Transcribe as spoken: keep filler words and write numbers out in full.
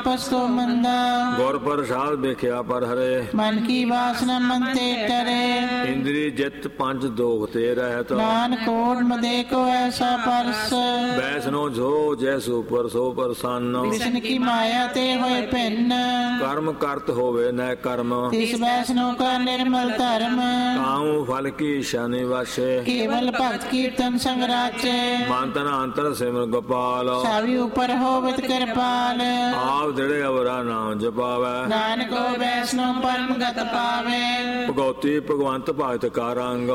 आपस को मंदा। गुर प्रसाद ਵੇਖਿਆ ਪਰ ਹਰੇ। मन की वासना मन ते टरे। ਇੰਦਰੀ ਜਿਤ ਪੰਜ ਦੋਖ ਤੇ ਰਹਿਤ। नान कोट मदे को ऐसा परस। ਵੈਸਨੋ ਜੋ ਜੈਸੂ ਪਰ ਸੋ ਪ੍ਰਸੰਨ। विष्ण की माया ते होए भिन्न। ਕਰਮ ਕਰਤ ਹੋਵੇ ਨੈ ਕਰਮ। तिस वैष्णो का निर्मल धर्म। ਕਾਉ ਫਲ ਕੀ ਸ਼ਾਨੀ ਵਾਸ਼ੇ। केवल भक्त कीर्तन संग राचे। ਮਨ ਤਨ ਅੰਤਰ ਸਿਮਰ ਗੋਪਾਲ। सावी ऊपर होवत कृपाल। ਆਪ ਜਿਹੜੇ ਅਵਰਾ ਨਾਮ ਜਪਾਵੈ। नानक वैष्णो परम गत पावे। ਭਗਉਤੀ ਭਗਵੰਤ ਭਗਤ ਕਾ ਰੰਗ।